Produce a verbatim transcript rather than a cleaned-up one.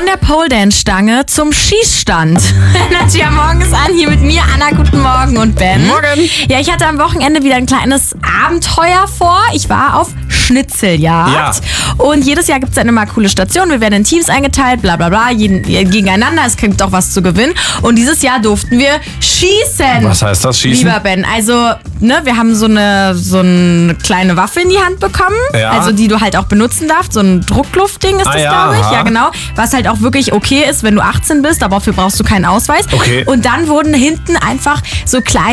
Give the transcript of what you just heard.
Von der Pole Dance Stange zum Schießstand. Nadja morgens an, hier mit mir, Anna, guten Morgen und Ben. Morgen. Ja, ich hatte am Wochenende wieder ein kleines Abenteuer vor. Ich war auf Schnitzeljagd. Ja. Und jedes Jahr gibt es dann immer coole Stationen. Wir werden in Teams eingeteilt, bla bla bla, jeden, gegeneinander. Es gibt auch was zu gewinnen. Und dieses Jahr durften wir schießen. Was heißt das, schießen? Lieber Ben, also, ne, wir haben so eine, so eine kleine Waffe in die Hand bekommen. Ja. Also, die du halt auch benutzen darfst. So ein Druckluftding ist Ah, das, ja, glaube ich. aha. Ja, genau. Was halt auch wirklich okay ist, wenn du achtzehn bist, aber dafür brauchst du keinen Ausweis. Okay. Und dann wurden hinten einfach so kleine